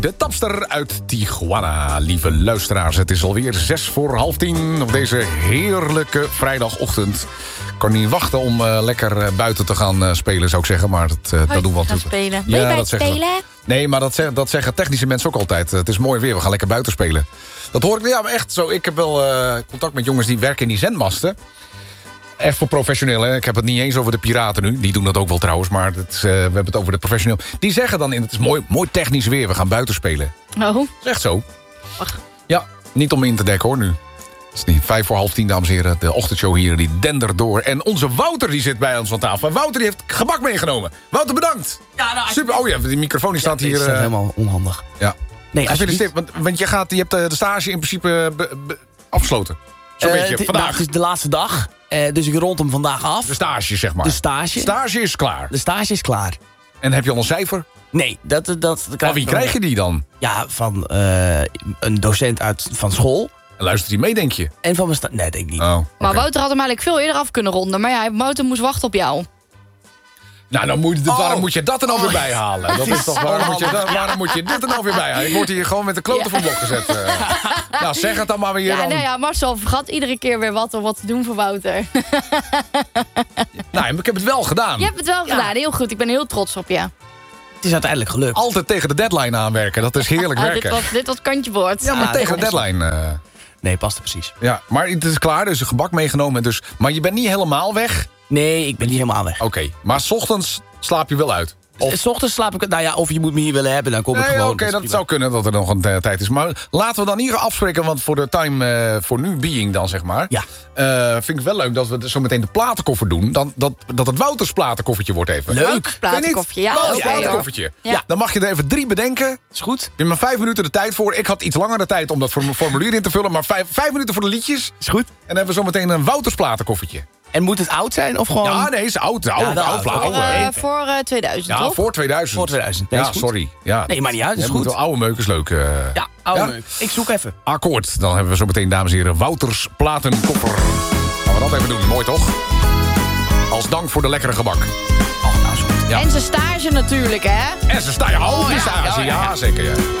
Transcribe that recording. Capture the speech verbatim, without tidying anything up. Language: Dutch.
De tapster uit Tijuana, lieve luisteraars. Het is alweer zes voor half tien op deze heerlijke vrijdagochtend. Ik kan niet wachten om uh, lekker uh, buiten te gaan uh, spelen, zou ik zeggen. Maar dat, uh, dat doen we natuurlijk. Spelen. Wil je ja, dat spelen? We. Nee, maar dat zeggen, dat zeggen technische mensen ook altijd. Het is mooi weer, we gaan lekker buiten spelen. Dat hoor ik, ja, maar echt zo. Ik heb wel uh, contact met jongens die werken in die zendmasten. Echt voor professioneel, hè. Ik heb het niet eens over de piraten nu. Die doen dat ook wel trouwens, maar het is, uh, we hebben het over de professioneel. Die zeggen dan, in het is mooi, mooi technisch weer, we gaan buiten spelen. Oh. Dat is echt zo. Ach. Ja, niet om in te dekken hoor nu. Het is niet vijf voor half tien, dames en heren. De ochtendshow hier, die dendert door. En onze Wouter die zit bij ons aan tafel. En Wouter die heeft gebak meegenomen. Wouter, bedankt. Ja, nou, super. Oh ja, die microfoon die staat ja, hier. Het is uh, helemaal onhandig. Ja. Nee, Gefeliciteerd, want, want je, gaat, je hebt de stage in principe be, be, afgesloten. Zo'n uh, beetje, het, vandaag. nou, het is de laatste dag, uh, dus ik rond hem vandaag af. De stage, zeg maar. De stage. Stage is klaar. De stage is klaar. En heb je al een cijfer? Nee, dat... dat, dat Van wie krijg je die dan? Ja, van uh, een docent uit, van school. En luistert hij mee, denk je? En van mijn sta... Nee, denk ik niet. Oh, okay. Maar Wouter had hem eigenlijk veel eerder af kunnen ronden. Maar ja, Wouter moest wachten op jou. Nou, dan moet je, Oh. waarom moet je dat er nou Oh. weer bij halen? Dat is toch, waarom, moet je, dat- waarom moet je dit er nou weer bij halen? Ik word hier gewoon met de kloten Ja. van blok gezet. Uh. Nou, zeg het dan maar weer. Ja, Dan. nee, ja, Marcel vergat iedere keer weer wat om wat te doen voor Wouter. Nou, ik heb het wel gedaan. Je hebt het wel Ja. gedaan, heel goed. Ik ben heel trots op je. Het is uiteindelijk gelukt. Altijd tegen de deadline aanwerken. Dat is heerlijk Ah, werken. dit, was, dit was kantje boord. Ja, maar Ja, tegen de nee, deadline. Uh, Nee, past er precies. ja, maar het is klaar. Dus een gebak meegenomen. Dus, maar je bent niet helemaal weg. Nee, ik ben niet helemaal weg. Oké, okay. Maar 's ochtends slaap je wel uit. Of... S ochtends slaap ik... Nou ja, of je moet me hier willen hebben, dan kom ik Nee, gewoon. Oké, okay, is dat prima. zou kunnen dat er nog een uh, tijd is. Maar laten we dan hier afspreken, want voor de time, uh, voor nu being dan, zeg maar. Ja. Uh, vind ik wel leuk dat we zo meteen de platenkoffer doen. Dan, dat, dat het Wouters platenkoffertje wordt even. Leuk. Wouters platenkoffertje, ja. Wouters oké, hoor. platenkoffertje. Ja. Dan mag je er even drie bedenken. Is goed? Je hebt maar vijf minuten de tijd voor. Ik had iets langer de tijd om dat formulier in te vullen. Maar vijf, vijf minuten voor de liedjes. Is goed. En dan hebben we zo meteen een Wouters platenkoffertje. En moet het oud zijn of gewoon... Ja, nee, is oud. Oude, Ja, de oude, oude. oude. Voor, uh, Oké. voor uh, tweeduizend, Ja, toch? voor tweeduizend. Voor tweeduizend. Nee, Ja, is goed. sorry. Ja. Nee, maar niet uit, is Ja, goed. moet- Oude meuk is leuk. Uh. Ja, oude Ja? meuk. Ik zoek even. Akkoord. Dan hebben we zo meteen, dames en heren, Wouters platenkoffer. Gaan we dat even doen. Mooi, toch? Als dank voor de lekkere gebak. Oh, nou is goed. Ja. En zijn stage natuurlijk, hè? En ze staan je oh, die ja, stage. ja, ja. Ja, zeker. Ja.